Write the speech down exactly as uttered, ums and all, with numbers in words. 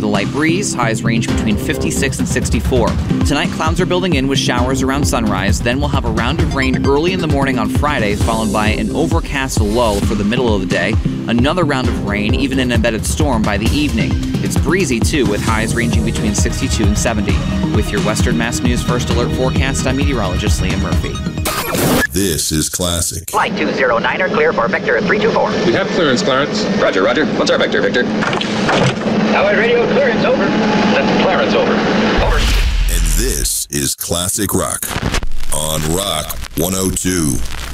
a light breeze. Highs range between fifty-six and sixty-four. Tonight, clouds are building in with showers around sunrise. Then we'll have a round of rain early in the morning on Friday, followed by an overcast lull for the middle of the day. Another round of rain, even an embedded storm by the evening. It's breezy, too, with highs ranging between sixty-two and seventy. With your Western Mass News First Alert forecast, I'm meteorologist Liam Murphy. This is Classic. Flight two oh nine are clear for Vector three two four. We have clearance, Clarence. Roger, roger. What's our vector, Victor? Howard radio clearance over. That's Clarence over. Over. And this is Classic Rock on Rock one oh two.